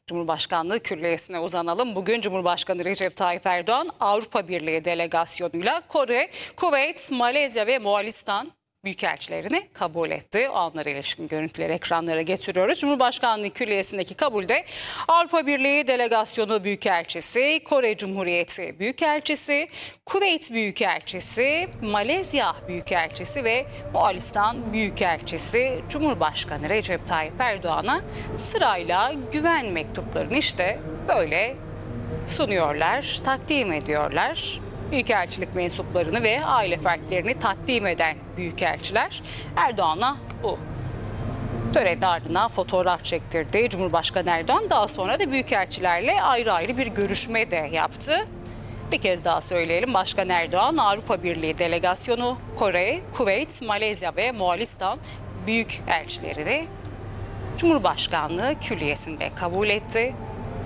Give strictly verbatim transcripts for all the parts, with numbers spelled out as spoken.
Cumhurbaşkanlığı Külliyesi'ne uzanalım. Bugün Cumhurbaşkanı Recep Tayyip Erdoğan Avrupa Birliği delegasyonuyla Kore, Kuveyt, Malezya ve Moğolistan büyükelçilerini kabul etti. O anlara ilişkin görüntüleri ekranlara getiriyoruz. Cumhurbaşkanlığı Külliyesi'ndeki kabulde Avrupa Birliği Delegasyonu Büyükelçisi, Kore Cumhuriyeti Büyükelçisi, Kuveyt Büyükelçisi, Malezya Büyükelçisi ve Moğolistan Büyükelçisi Cumhurbaşkanı Recep Tayyip Erdoğan'a sırayla güven mektuplarını işte böyle sunuyorlar, takdim ediyorlar. Büyükelçilik mensuplarını ve aile fertlerini takdim eden büyükelçiler Erdoğan'a bu törenin ardından fotoğraf çektirdi. Cumhurbaşkanı Erdoğan daha sonra da büyükelçilerle ayrı ayrı bir görüşme de yaptı. Bir kez daha söyleyelim. Başkan Erdoğan Avrupa Birliği Delegasyonu, Kore, Kuveyt, Malezya ve Moğolistan büyükelçilerini Cumhurbaşkanlığı Külliyesi'nde kabul etti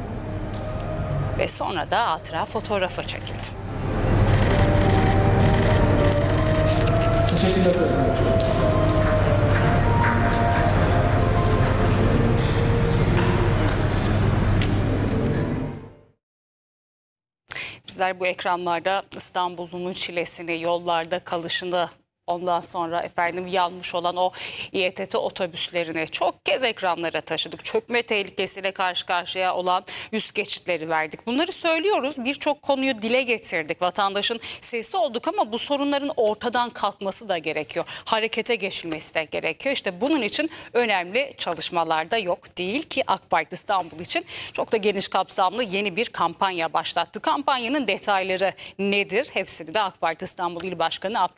ve sonra da hatıra fotoğrafı çekildi. Teşekkür ederim. Bizler bu ekranlarda İstanbul'un çilesini, yollarda kalışını, ondan sonra efendim yanmış olan o İ T T otobüslerini çok kez ekranlara taşıdık. Çökme tehlikesiyle karşı karşıya olan üst geçitleri verdik. Bunları söylüyoruz. Birçok konuyu dile getirdik. Vatandaşın sesi olduk ama bu sorunların ortadan kalkması da gerekiyor. Harekete geçilmesi de gerekiyor. İşte bunun için önemli çalışmalar da yok değil ki AK Parti İstanbul için çok da geniş kapsamlı yeni bir kampanya başlattı. Kampanyanın detayları nedir? Hepsini de AK Parti İstanbul İl Başkanı